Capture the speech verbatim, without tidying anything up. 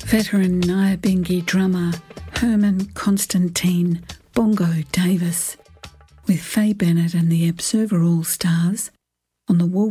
Veteran Nyabingi drummer Herman Constantine Bongo Davis with Faye Bennett and the Observer All Stars on the Wolf